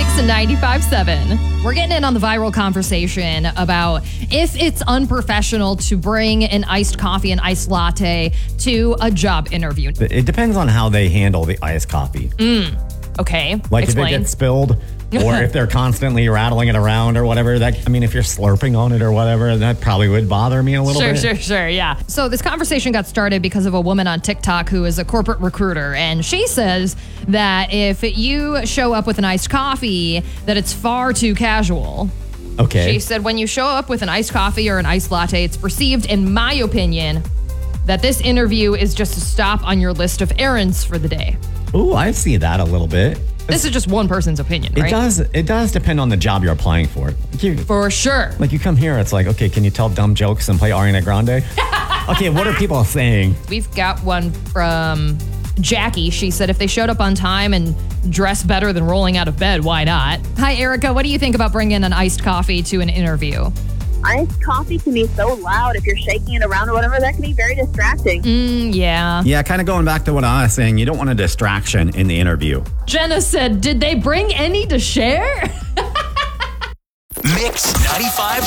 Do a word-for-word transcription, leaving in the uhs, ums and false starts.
Mix ninety-five seven. We're getting in on the viral conversation about if it's unprofessional to bring an iced coffee and iced latte to a job interview. It depends on how they handle the iced coffee. Mm, okay. Like Explain. if it gets spilled or if they're constantly rattling it around or whatever. That I mean, if you're slurping on it or whatever, that probably would bother me a little sure, bit. Sure, sure, sure, yeah. So this conversation got started because of a woman on TikTok who is a corporate recruiter. And she says that if you show up with an iced coffee, that it's far too casual. Okay. She said when you show up with an iced coffee or an iced latte, it's perceived, in my opinion, that this interview is just a stop on your list of errands for the day. Ooh, I see that a little bit. This is just one person's opinion, right? It does. It does depend on the job you're applying for. Like you, for sure. Like you come here, it's like, okay, can you tell dumb jokes and play Ariana Grande? Okay, what are people saying? We've got one from Jackie. She said if they showed up on time and dressed better than rolling out of bed, why not? Hi, Erica. What do you think about bringing an iced coffee to an interview? Iced coffee can be so loud if you're shaking it around or whatever. That can be very distracting. Mm, yeah. Yeah, kind of going back to what I was saying. You don't want a distraction in the interview. Jenna said, did they bring any to share? Mix ninety-five